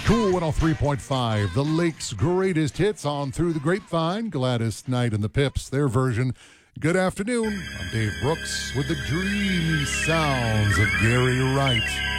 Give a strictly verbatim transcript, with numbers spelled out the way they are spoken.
Cool one oh three point five, the Lake's greatest hits on Through the Grapevine. Gladys Knight and the Pips, their version. Good afternoon. I'm Dave Brooks with the dreamy sounds of Gary Wright.